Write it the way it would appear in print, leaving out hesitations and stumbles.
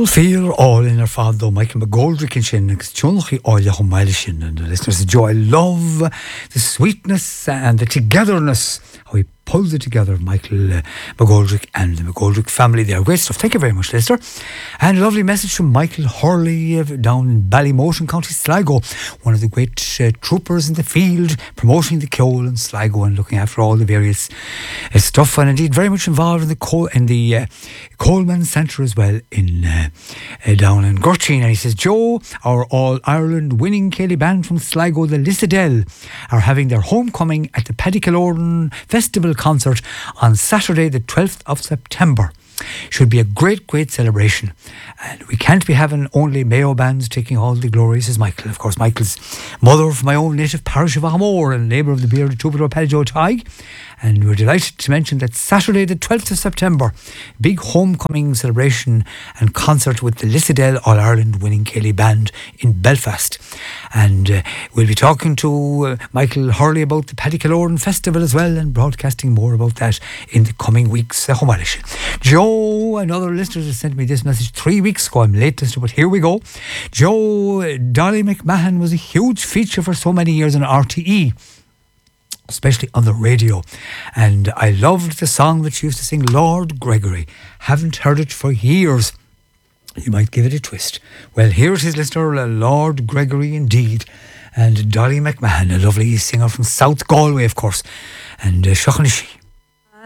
Fear all in our father Michael McGoldrick in Shin Chunchi all Yahomile Shin and the listeners enjoy love the sweetness and the togetherness how he pulls it together, Michael McGoldrick and the McGoldrick family there. Great stuff. Thank you very much, Lester. And a lovely message from Michael Hurley down in Ballymotion, County Sligo, one of the great troopers in the field, promoting the Ceol in Sligo and looking after all the various stuff, and indeed very much involved in the Coleman Centre as well in down in Gurteen. And he says, Joe, our All-Ireland winning Ceilidh band from Sligo, the Lissadell, are having their homecoming at the Paddy Killorn Festival concert on Saturday the 12th of September. Should be a great celebration, and we can't be having only Mayo bands taking all the glory, says Michael. Of course, Michael's mother from my own native parish of Aghamore and neighbour of the bearded troubadour Paddy Joe Tighe. And we're delighted to mention that Saturday the 12th of September, big homecoming celebration and concert with the Lissadell All-Ireland winning Ceilidh band in Belfast. And we'll be talking to Michael Hurley about the Paddy Killorn Festival as well, and broadcasting more about that in the coming weeks. Joe, another listener, has sent me this message 3 weeks ago. I'm late, listener, but here we go. Joe, Dolly McMahon was a huge feature for so many years on RTE, especially on the radio, and I loved the song that she used to sing, Lord Gregory. Haven't heard it for years. You might give it a twist. Well, here it is, listener, Lord Gregory indeed, and Dolly McMahon, a lovely singer from South Galway, of course, and Shachanishi.